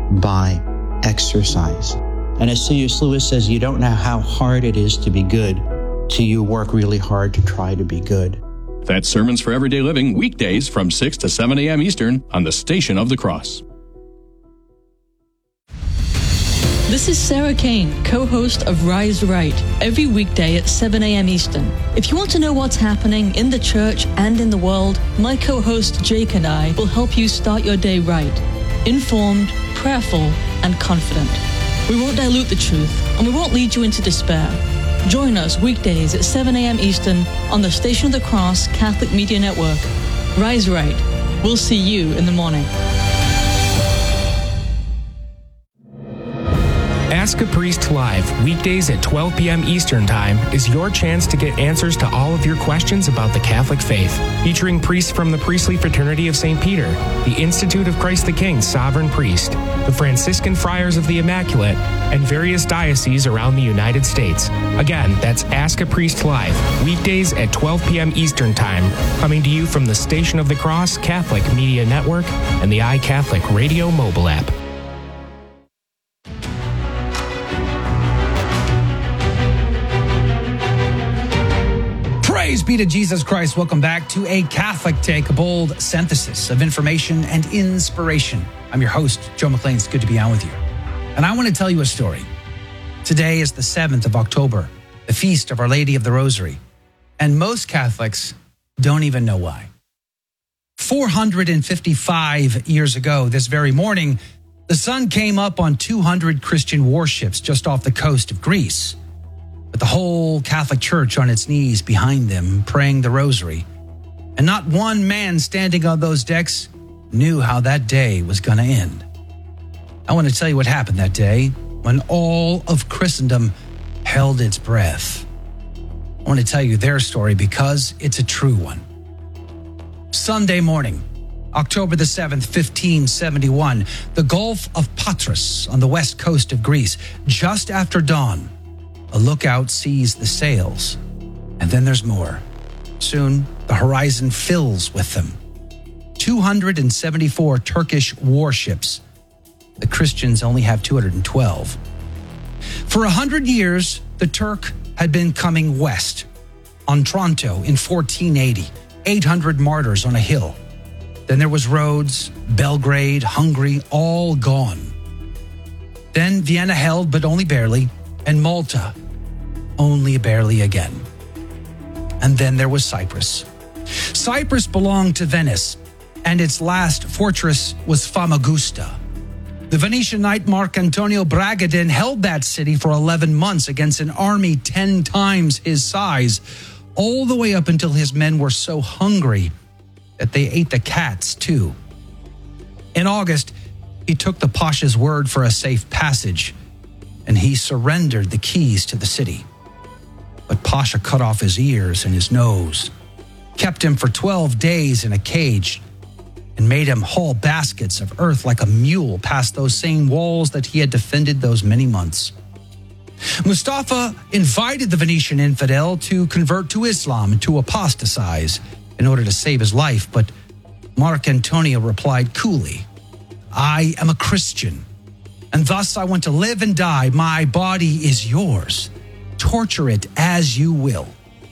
by exercise. And as C.S. Lewis says, you don't know how hard it is to be good till you work really hard to try to be good. That's Sermons for Everyday Living, weekdays from 6 to 7 a.m. Eastern on the Station of the Cross. This is Sarah Kane, co-host of Rise Right, every weekday at 7 a.m. Eastern. If you want to know what's happening in the church and in the world, my co-host Jake and I will help you start your day right, informed, prayerful, and confident. We won't dilute the truth, and we won't lead you into despair. Join us weekdays at 7 a.m. Eastern on the Station of the Cross Catholic Media Network. Rise Right. We'll see you in the morning. Ask a Priest Live, weekdays at 12 p.m. Eastern Time, is your chance to get answers to all of your questions about the Catholic faith. Featuring priests from the Priestly Fraternity of St. Peter, the Institute of Christ the King Sovereign Priest, the Franciscan Friars of the Immaculate, and various dioceses around the United States. Again, that's Ask a Priest Live, weekdays at 12 p.m. Eastern Time, coming to you from the Station of the Cross Catholic Media Network and the iCatholic Radio mobile app. Praise be to Jesus Christ. Welcome back to A Catholic Take, a bold synthesis of information and inspiration. I'm your host, Joe McLean. It's good to be on with you. And I want to tell you a story. Today is the 7th of October, the feast of Our Lady of the Rosary. And most Catholics don't even know why. 455 years ago, this very morning, the sun came up on 200 Christian warships just off the coast of Greece, with the whole Catholic Church on its knees behind them, praying the rosary. And not one man standing on those decks knew how that day was going to end. I want to tell you what happened that day when all of Christendom held its breath. I want to tell you their story because it's a true one. Sunday morning, October the 7th, 1571, the Gulf of Patras on the west coast of Greece, just after dawn, a lookout sees the sails, and then there's more. Soon, the horizon fills with them. 274 Turkish warships. The Christians only have 212. For 100 years, the Turk had been coming west. Otranto in 1480, 800 martyrs on a hill. Then there was Rhodes, Belgrade, Hungary, all gone. Then Vienna held, but only barely, and Malta, only barely again. And then there was Cyprus. Cyprus belonged to Venice, and its last fortress was Famagusta. The Venetian knight Marcantonio Bragadin held that city for 11 months against an army 10 times his size, all the way up until his men were so hungry that they ate the cats too. In August, he took the Pasha's word for a safe passage, and he surrendered the keys to the city. But Pasha cut off his ears and his nose, kept him for 12 days in a cage, and made him haul baskets of earth like a mule past those same walls that he had defended those many months. Mustafa invited the Venetian infidel to convert to Islam and to apostatize in order to save his life, but Marcantonio replied coolly, "I am a Christian, and thus I want to live and die. My body is yours. Torture it as you will."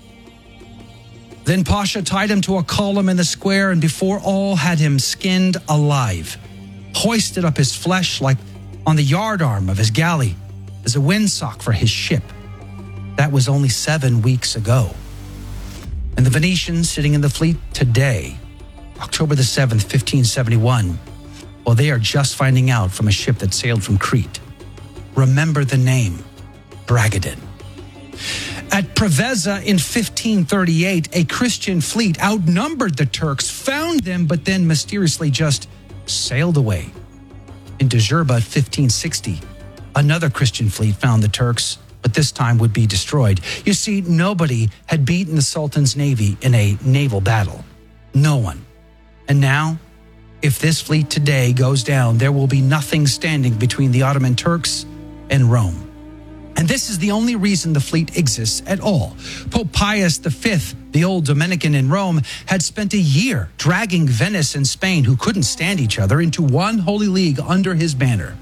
Then Pasha tied him to a column in the square, and before all had him skinned alive, hoisted up his flesh like on the yardarm of his galley as a windsock for his ship. That was only 7 weeks ago. And the Venetians sitting in the fleet today, October the 7th, 1571, well, they are just finding out from a ship that sailed from Crete. Remember the name, Bragadin. At Preveza in 1538, a Christian fleet outnumbered the Turks, found them, but then mysteriously just sailed away. In Djerba, 1560, another Christian fleet found the Turks, but this time would be destroyed. You see, nobody had beaten the Sultan's navy in a naval battle. No one. And now, if this fleet today goes down, there will be nothing standing between the Ottoman Turks and Rome. And this is the only reason the fleet exists at all. Pope Pius V, the old Dominican in Rome, had spent a year dragging Venice and Spain, who couldn't stand each other, into one holy league under his banner.